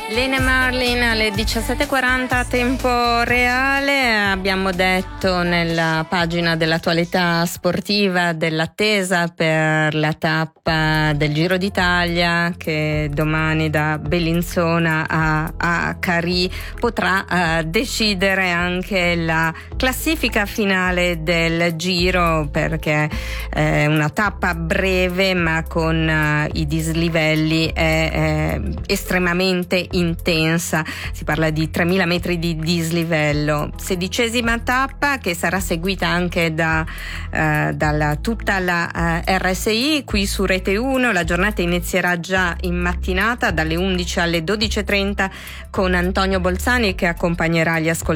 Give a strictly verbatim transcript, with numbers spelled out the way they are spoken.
Lena Marlin alle diciassette e quaranta tempo reale. Abbiamo detto nella pagina dell'attualità sportiva dell'attesa per la tappa del Giro d'Italia che domani da Bellinzona a, a Carì potrà uh, decidere anche la classifica finale del Giro, perché è una tappa breve ma con uh, i dislivelli è, è estremamente intensa. Si parla di tremila metri di dislivello. Sedicesima tappa che sarà seguita anche da uh, dalla tutta la uh, R S I qui su Rete uno. La giornata inizierà già in mattinata dalle undici alle dodici e trenta con Antonio Bolzani che accompagnerà gli ascoltatori